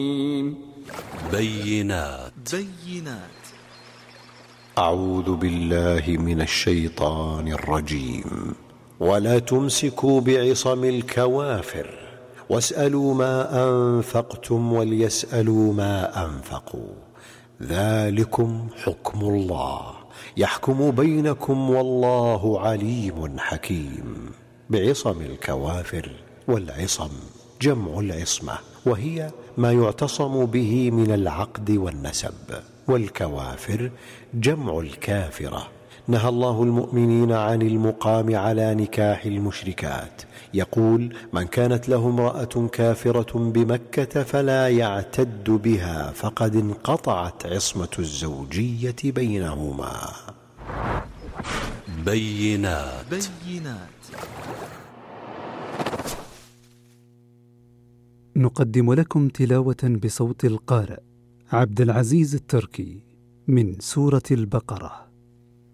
بينات. أعوذ بالله من الشيطان الرجيم. ولا تمسكوا بعصم الكوافر واسألوا ما أنفقتم وليسألوا ما أنفقوا، ذلكم حكم الله يحكم بينكم والله عليم حكيم. بعصم الكوافر، والعصم جمع العصمة، وهي ما يعتصم به من العقد والنسب، والكوافر جمع الكافرة. نهى الله المؤمنين عن المقام على نكاح المشركات، يقول: من كانت له امرأة كافرة بمكة فلا يعتد بها فقد انقطعت عصمة الزوجية بينهما. بينات. نقدم لكم تلاوة بصوت القارئ عبد العزيز التركي من سورة البقرة.